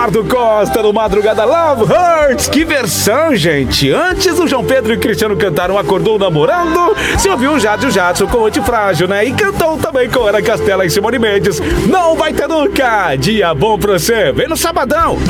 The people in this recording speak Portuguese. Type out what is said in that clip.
Eduardo Costa no Madrugada Love Hurts. Que versão, gente. Antes o João Pedro e o Cristiano cantaram Acordou Namorando. Se ouviu o Jádio Jadson com Antifrágil, né? E cantou também com Ana Castela e Simone Mendes. Não vai ter nunca. Dia bom pra você. Vem no sabadão.